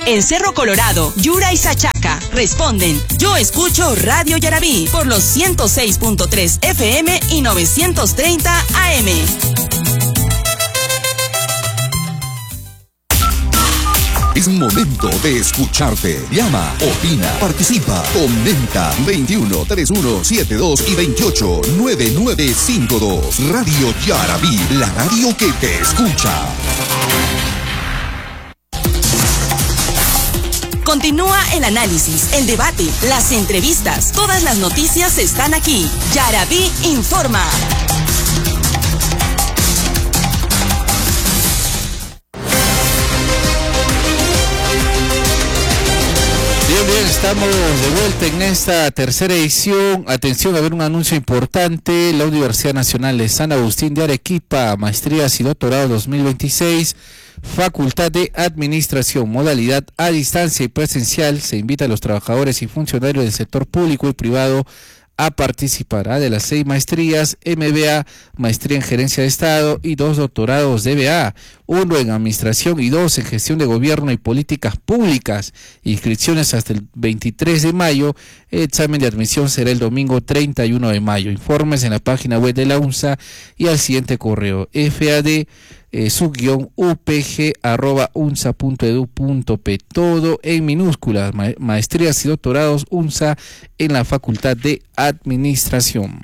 En Cerro Colorado, Yura y Sachaca responden: yo escucho Radio Yarabí por los 106.3 FM y 930 AM. Es momento de escucharte. Llama, opina, participa, comenta. 21 31 72 y 28 9952. Radio Yarabí, la radio que te escucha. Continúa el análisis, el debate, las entrevistas. Todas las noticias están aquí. Yarabí informa. Bien, estamos de vuelta en esta tercera edición. Atención, a ver un anuncio importante. La Universidad Nacional de San Agustín de Arequipa, maestrías y doctorado 2026, Facultad de Administración, modalidad a distancia y presencial. Se invita a los trabajadores y funcionarios del sector público y privado a participar. De las 6 maestrías, MBA, maestría en gerencia de Estado y 2 doctorados de MBA, 1 en administración y 2 en gestión de gobierno y políticas públicas. Inscripciones hasta el 23 de mayo. El examen de admisión será el domingo 31 de mayo. Informes en la página web de la UNSA y al siguiente correo: FAD @unsa.edu.p. Todo en minúsculas. Maestrías y doctorados UNSA en la Facultad de Administración.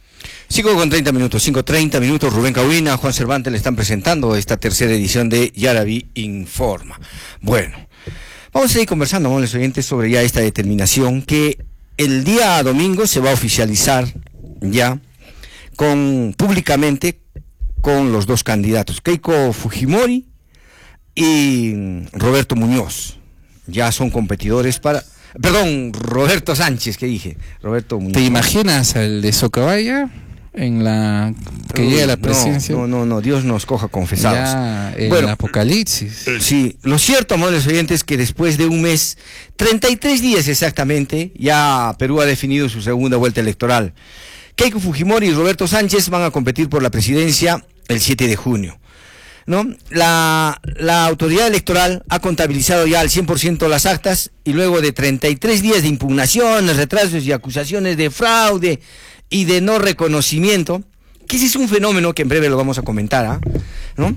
5:30, Rubén Cahuina, Juan Cervantes le están presentando esta tercera edición de Yarabí Informa. Bueno, vamos a seguir conversando con los oyentes sobre ya esta determinación que el día domingo se va a oficializar ya públicamente con los 2 candidatos, Keiko Fujimori y Roberto Muñoz. Ya son competidores Roberto Sánchez, Roberto Muñoz. ¿Te imaginas al de Socabaya en la que llega a la presidencia? No, Dios nos coja confesados. Ya el apocalipsis. Sí, lo cierto, amables oyentes, es que después de un mes, 33 días exactamente, ya Perú ha definido su segunda vuelta electoral. Keiko Fujimori y Roberto Sánchez van a competir por la presidencia el 7 de junio, ¿no? La autoridad electoral ha contabilizado ya al 100% las actas y luego de 33 días de impugnaciones, retrasos y acusaciones de fraude y de no reconocimiento, que ese es un fenómeno que en breve lo vamos a comentar, ¿no?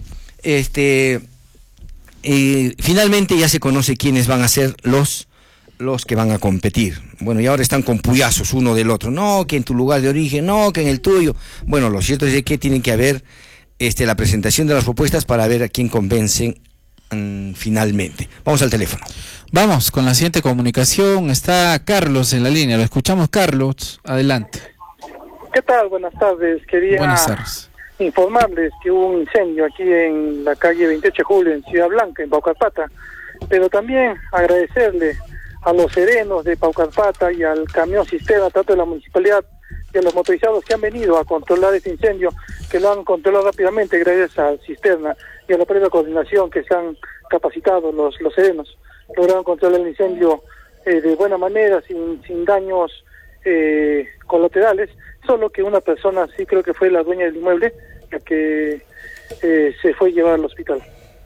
Finalmente ya se conoce quiénes van a ser los que van a competir. Bueno, y ahora están con puyazos uno del otro. No, que en tu lugar de origen, no, que en el tuyo. Bueno, lo cierto es que tienen que haber la presentación de las propuestas para ver a quién convencen finalmente. Vamos al teléfono. Vamos con la siguiente comunicación. Está Carlos en la línea. Lo escuchamos, Carlos. Adelante. ¿Qué tal? Buenas tardes. Buenas tardes. Informarles que hubo un incendio aquí en la calle 28 de julio, en Ciudad Blanca, en Paucarpata. Pero también agradecerle a los serenos de Paucarpata y al camión cisterna, tanto de la municipalidad y a los motorizados que han venido a controlar este incendio, que lo han controlado rápidamente gracias al cisterna y a la previa coordinación que se han capacitado los serenos. Lograron controlar el incendio de buena manera, sin daños colaterales, solo que una persona, sí creo que fue la dueña del inmueble, la que se fue llevada al hospital.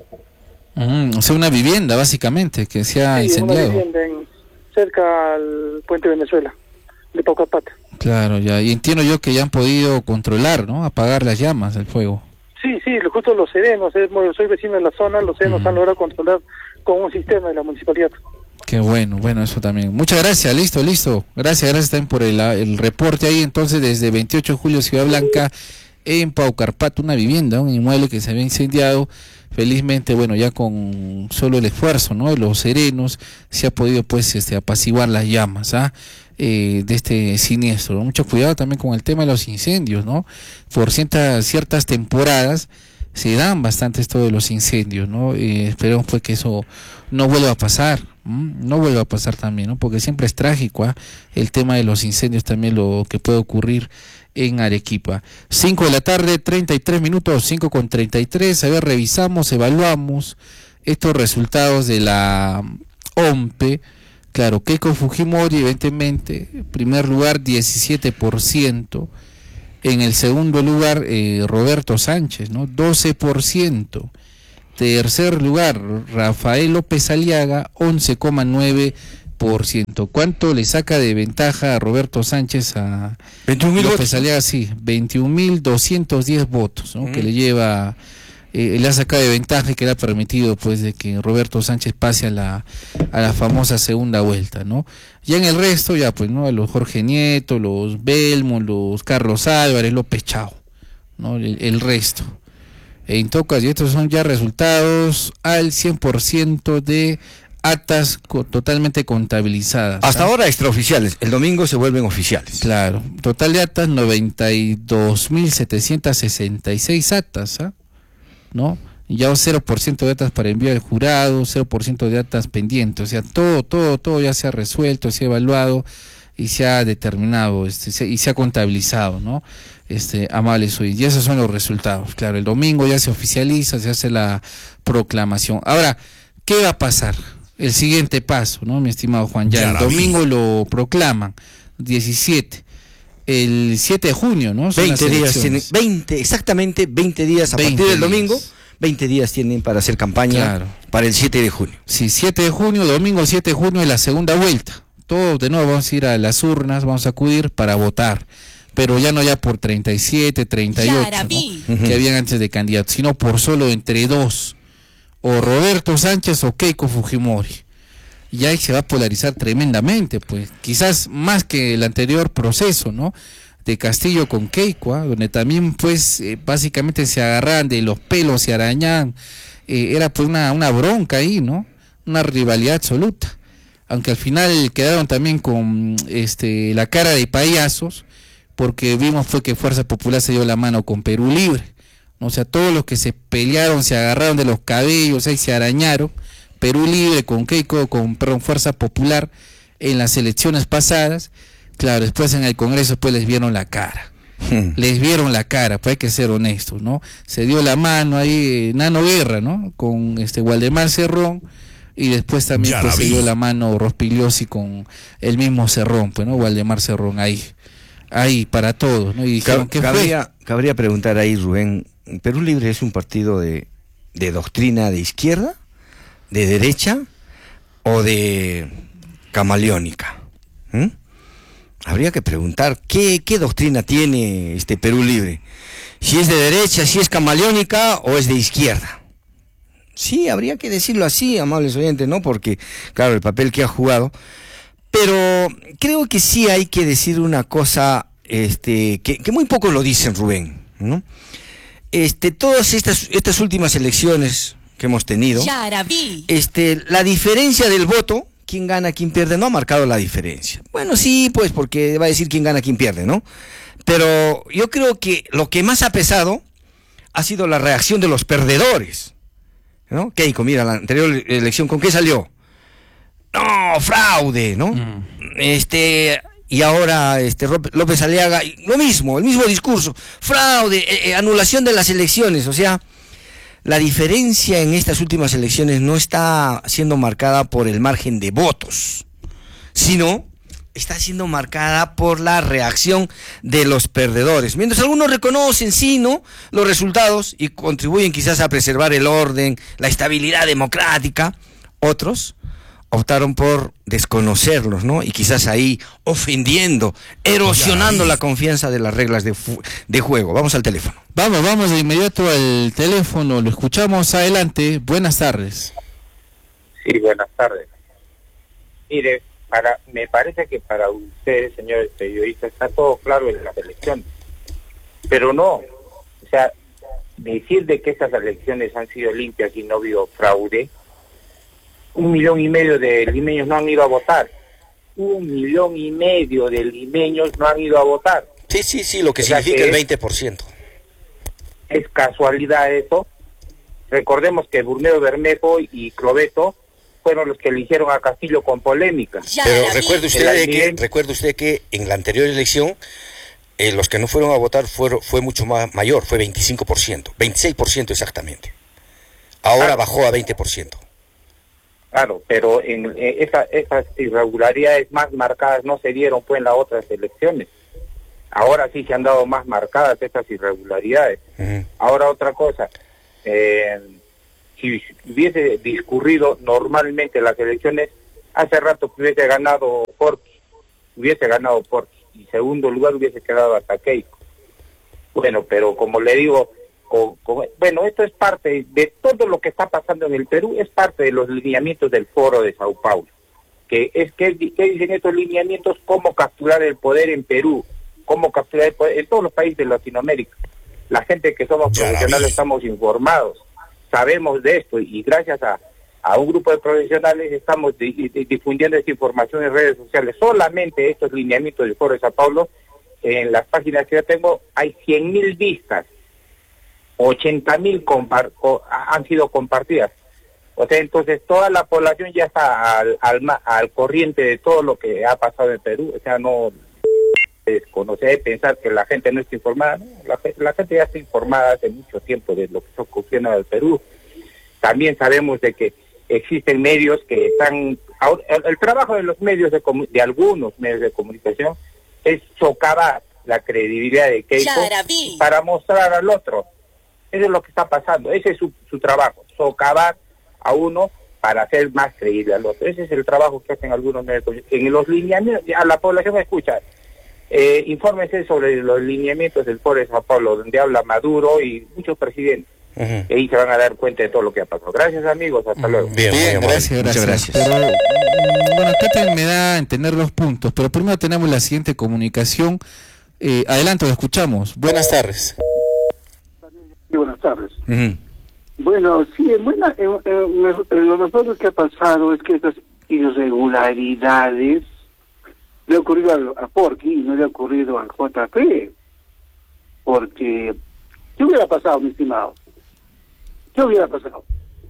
O sea, una vivienda básicamente que se ha incendiado. Una vivienda cerca al puente Venezuela, de Paucarpata. Claro, ya, y entiendo yo que ya han podido controlar, ¿no? Apagar las llamas del fuego. Sí, justo los serenos, soy vecino de la zona, los serenos han logrado controlar con un sistema de la municipalidad. Qué bueno, eso también. Muchas gracias, listo. Gracias también por el reporte ahí, entonces, desde 28 de julio, Ciudad Blanca, en Paucarpata, una vivienda, un inmueble que se había incendiado. Felizmente, ya con solo el esfuerzo, ¿no?, de los serenos, se ha podido, apaciguar las llamas, de este siniestro, ¿no? Mucho cuidado también con el tema de los incendios, ¿no? Por ciertas temporadas se dan bastante esto de los incendios, ¿no? Esperemos pues que eso no vuelva a pasar, también, ¿no? Porque siempre es trágico, el tema de los incendios también, lo que puede ocurrir en Arequipa. 5 de la tarde, 33 minutos, 5:33. A ver, revisamos, evaluamos estos resultados de la OMPE. Claro, Keiko Fujimori, evidentemente, en primer lugar, 17%. En el segundo lugar, Roberto Sánchez, ¿no? 12%. Tercer lugar, Rafael López Aliaga, 11,9%. ¿Cuánto le saca de ventaja a Roberto Sánchez a 21.000 López votos? Aliaga? Sí, 21.210 votos, ¿no? Que le lleva, le ha sacado de ventaja y que le ha permitido, pues, de que Roberto Sánchez pase a la famosa segunda vuelta, ¿no? Ya en el resto, ya, pues, ¿no? Los Jorge Nieto, los Belmo, los Carlos Álvarez, López Chao, ¿no? El resto. En todo caso, y estos son ya resultados al 100% de actas totalmente contabilizadas. Hasta ahora extraoficiales, el domingo se vuelven oficiales. Claro, total de actas 92.766 actas, ¿no? Ya 0% de actas para envío al jurado, 0% de actas pendientes, o sea, todo ya se ha resuelto, se ha evaluado y se ha determinado y se ha contabilizado, ¿no? Amables hoy. Y esos son los resultados. Claro, el domingo ya se oficializa, se hace la proclamación. Ahora, ¿qué va a pasar? El siguiente paso, ¿no, mi estimado Juan? Ya el domingo lo proclaman, 17. El 7 de junio, ¿no? Son 20 días tienen, exactamente 20 días a partir del domingo. 20 días tienen para hacer campaña para el 7 de junio. Sí, 7 de junio, domingo 7 de junio es la segunda vuelta. Todos de nuevo vamos a ir a las urnas, vamos a acudir para votar. Pero ya no ya por 37, 38, ¿no? Que habían antes de candidatos, sino por solo entre dos, o Roberto Sánchez o Keiko Fujimori. Y ahí se va a polarizar tremendamente, pues, quizás más que el anterior proceso, ¿no? De Castillo con Keiko, donde también, pues, básicamente se agarraban de los pelos, se arañaban, era pues una bronca ahí, ¿no? Una rivalidad absoluta. Aunque al final quedaron también con la cara de payasos, porque vimos fue que Fuerza Popular se dio la mano con Perú Libre, ¿no? O sea, todos los que se pelearon, se agarraron de los cabellos, ahí se arañaron, Perú Libre con Keiko, con Fuerza Popular en las elecciones pasadas, claro, después en el Congreso pues les vieron la cara, pues hay que ser honestos, ¿no? Se dio la mano ahí, Nano Guerra, ¿no? Con Waldemar Cerrón, y después también pues, se dio la mano Rospigliosi con el mismo Cerrón, pues, ¿no? Waldemar Cerrón ahí para todos, ¿no? Y dijeron, cabría preguntar ahí, Rubén, ¿Perú Libre es un partido de doctrina de izquierda, de derecha o de camaleónica? Habría que preguntar qué doctrina tiene Perú Libre, si es de derecha, si es camaleónica o es de izquierda. Sí, habría que decirlo así, amables oyentes, ¿no? Porque, claro, el papel que ha jugado. Pero creo que sí hay que decir una cosa, que muy pocos lo dicen, Rubén, ¿no? Todas estas últimas elecciones que hemos tenido, la diferencia del voto, quién gana, quién pierde, no ha marcado la diferencia. Bueno, sí, pues, porque va a decir quién gana, quién pierde, ¿no? Pero yo creo que lo que más ha pesado ha sido la reacción de los perdedores, ¿no? Keiko, mira, la anterior elección, ¿con qué salió? No, fraude, ¿no? Y ahora López Aliaga, lo mismo, el mismo discurso, fraude, anulación de las elecciones. O sea, la diferencia en estas últimas elecciones no está siendo marcada por el margen de votos, sino está siendo marcada por la reacción de los perdedores. Mientras algunos reconocen, sí, ¿no?, los resultados y contribuyen quizás a preservar el orden, la estabilidad democrática, otros optaron por desconocerlos, ¿no? Y quizás ahí ofendiendo, erosionando la confianza de las reglas de juego. Vamos al teléfono. Vamos de inmediato al teléfono, lo escuchamos, adelante, buenas tardes. Sí, buenas tardes. Mire, me parece que para ustedes, señores periodistas, está todo claro en las elecciones, pero no, o sea, decir de que estas elecciones han sido limpias y no ha habido fraude. 1,5 millones de limeños no han ido a votar. 1,5 millones de limeños no han ido a votar. Sí, lo que significa el 20%. Es casualidad eso. Recordemos que Burmeo Bermejo y Cloveto fueron los que eligieron a Castillo con polémica. Pero recuerde usted que en la anterior elección los que no fueron a votar fue mucho más mayor, fue 25%, 26% exactamente. Ahora bajó a 20%. Claro, pero en esas irregularidades más marcadas no se dieron pues en las otras elecciones. Ahora sí se han dado más marcadas estas irregularidades. Ahora otra cosa, si hubiese discurrido normalmente las elecciones, hace rato hubiese ganado Porqui, y segundo lugar hubiese quedado hasta Keiko. Bueno, pero como le digo, bueno, esto es parte de todo lo que está pasando en el Perú, es parte de los lineamientos del Foro de Sao Paulo, que dicen estos lineamientos, cómo capturar el poder en Perú, cómo capturar el poder en todos los países de Latinoamérica. La gente que somos profesionales estamos informados, sabemos de esto, y gracias a un grupo de profesionales estamos difundiendo esta información en redes sociales. Solamente estos lineamientos del Foro de Sao Paulo, en las páginas que yo tengo, hay 100.000 vistas, 80.000 han sido compartidas. O sea, entonces toda la población ya está al corriente de todo lo que ha pasado en Perú. O sea, no desconocer, pensar que la gente no está informada, ¿no? La gente ya está informada hace mucho tiempo de lo que está ocurriendo en el Perú. También sabemos de que existen medios que están... El trabajo de los medios, de algunos medios de comunicación, es socavar la credibilidad de Keiko para mostrar al otro. Eso es lo que está pasando, ese es su trabajo, socavar a uno para hacer más creíble al otro. Ese es el trabajo que hacen algunos medios. En los lineamientos, a la población escucha, infórmense sobre los lineamientos del Foro de Sao Paulo, donde habla Maduro y muchos presidentes. Y ahí se van a dar cuenta de todo lo que ha pasado. Gracias, amigos, hasta luego. Bien, gracias. Muchas gracias. Pero, bueno, Tete me da a entender los puntos, pero primero tenemos la siguiente comunicación. Adelante, lo escuchamos. Buenas tardes. Sí, buenas tardes. Bueno, sí, lo mejor que ha pasado es que estas irregularidades le ha ocurrido a Porqui y no le ha ocurrido al JP. Porque, ¿qué hubiera pasado, mi estimado? ¿Qué hubiera pasado?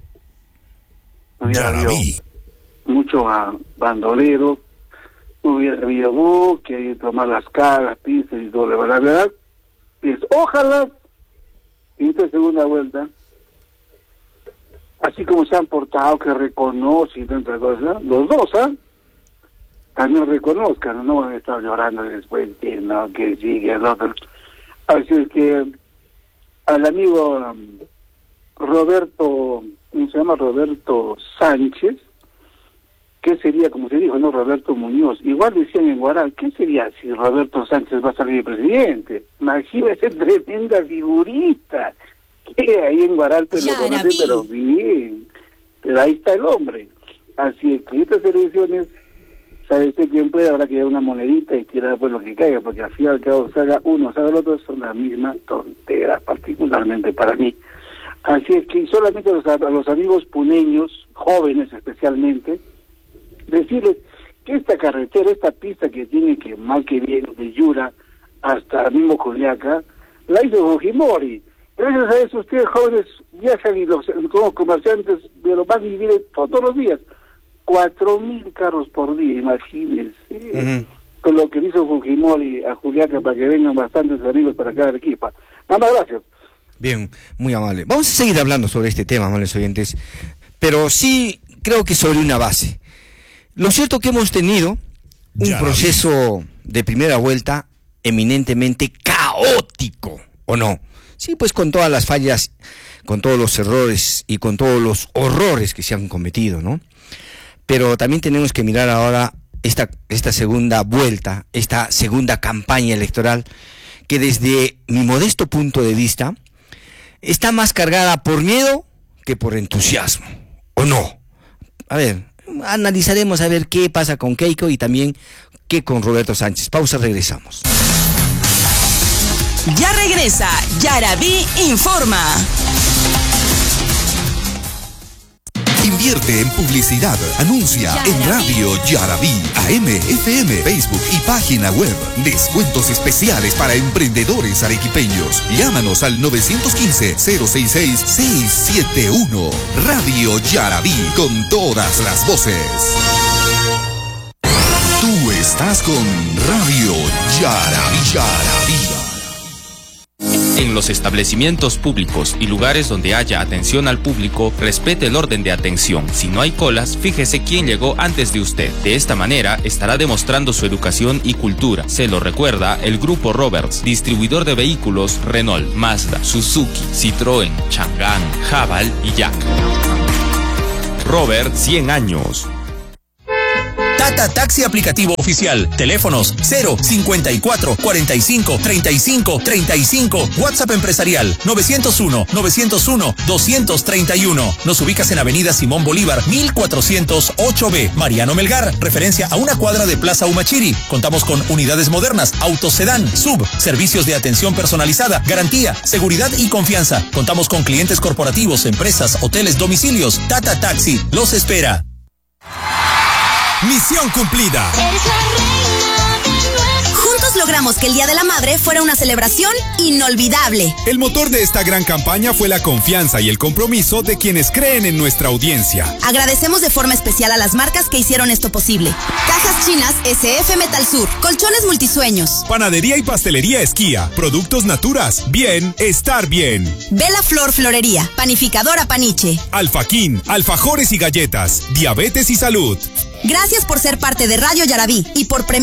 Hubiera habido mucho bandolero, hubiera habido que tomar las caras, pistas y todo, la verdad. Es, ojalá, en esta segunda vuelta, así como se han portado, que reconocen, entre cosas, los dos, también reconozcan, no van a estar llorando después, no, que sigue el otro. Así es que al amigo Roberto, ¿cómo se llama? Roberto Sánchez, ¿qué sería, como se dijo, no? Roberto Muñoz. Igual decían en Guaral, ¿qué sería si Roberto Sánchez va a salir presidente? Imagínese, tremenda figurita. Que ahí en Guaral te lo conoce, pero bien. Pero ahí está el hombre. Así es que estas elecciones, ¿sabe usted quién puede? Habrá que dar una monedita y tirar pues lo que caiga, porque al fin y al cabo, salga uno, salga el otro, son la misma tontera, particularmente para mí. Así es que solamente a los amigos puneños, jóvenes especialmente, decirles que esta carretera, esta pista que tiene que mal que bien de Yura hasta el mismo Juliaca, la hizo Fujimori. Gracias a eso ustedes jóvenes viajan y como comerciantes de lo van a vivir todos los días. 4.000 carros por día, imagínense. Con lo que hizo Fujimori a Juliaca para que vengan bastantes amigos para cada equipa. Nada más, gracias. Bien, muy amable. Vamos a seguir hablando sobre este tema, amables oyentes, pero sí creo que sobre una base. Lo cierto que hemos tenido un proceso de primera vuelta eminentemente caótico, ¿o no? Sí, pues con todas las fallas, con todos los errores y con todos los horrores que se han cometido, ¿no? Pero también tenemos que mirar ahora esta segunda vuelta, esta segunda campaña electoral, que desde mi modesto punto de vista está más cargada por miedo que por entusiasmo, ¿o no? A ver, analizaremos a ver qué pasa con Keiko y también qué con Roberto Sánchez. Pausa, regresamos. Ya regresa Yarabí Informa. Invierte en publicidad. Anuncia en Radio Yarabí, AM, FM, Facebook y página web. Descuentos especiales para emprendedores arequipeños. Llámanos al 915-066-671. Radio Yarabí, con todas las voces. Tú estás con Radio Yarabí. En los establecimientos públicos y lugares donde haya atención al público, respete el orden de atención. Si no hay colas, fíjese quién llegó antes de usted. De esta manera, estará demostrando su educación y cultura. Se lo recuerda el Grupo Roberts, distribuidor de vehículos Renault, Mazda, Suzuki, Citroën, Chang'an, Haval y Jack. Robert, 100 años. Tata Taxi aplicativo oficial. Teléfonos 054 45 35 35. WhatsApp empresarial 901 231. Nos ubicas en Avenida Simón Bolívar 1408B. Mariano Melgar, referencia a una cuadra de Plaza Humachiri. Contamos con unidades modernas, autos sedán, sub, servicios de atención personalizada, garantía, seguridad y confianza. Contamos con clientes corporativos, empresas, hoteles, domicilios. Tata Taxi los espera. Misión cumplida. Juntos logramos que el Día de la Madre fuera una celebración inolvidable. El motor de esta gran campaña fue la confianza y el compromiso de quienes creen en nuestra audiencia. Agradecemos de forma especial a las marcas que hicieron esto posible. Cajas Chinas SF Metal Sur, Colchones Multisueños, Panadería y Pastelería Esquía, Productos Naturas, bien, estar bien. Vela Flor Florería, Panificadora Paniche, Alfaquín, alfajores y galletas, diabetes y salud. Gracias por ser parte de Radio Yarabí y por